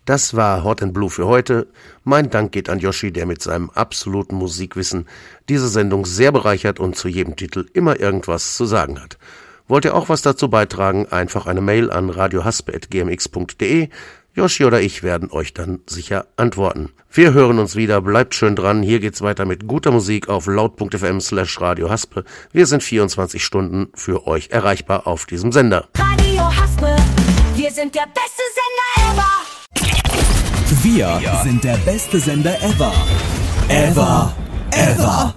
Das war Hot and Blue für heute. Mein Dank geht an Yoshi, der mit seinem absoluten Musikwissen diese Sendung sehr bereichert und zu jedem Titel immer irgendwas zu sagen hat. Wollt ihr auch was dazu beitragen? Einfach eine Mail an radiohaspe@gmx.de. Yoshi oder ich werden euch dann sicher antworten. Wir hören uns wieder, bleibt schön dran. Hier geht's weiter mit guter Musik auf laut.fm/radiohaspe. Wir sind 24 Stunden für euch erreichbar auf diesem Sender. Radio Haspe, wir sind der beste Sender ever. Wir sind der beste Sender ever. Ever. Ever.